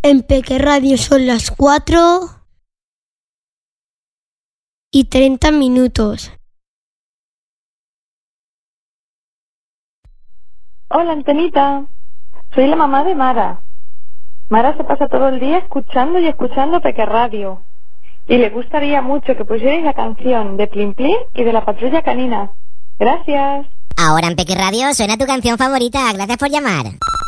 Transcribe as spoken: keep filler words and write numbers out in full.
En Peque Radio son las cuatro y treinta minutos. Hola, Antenita. Soy la mamá de Mara. Mara se pasa todo el día escuchando y escuchando Peque Radio. Y le gustaría mucho que pusierais la canción de Plin Plin y de la Patrulla Canina. Gracias. Ahora en Peque Radio suena tu canción favorita. Gracias por llamar.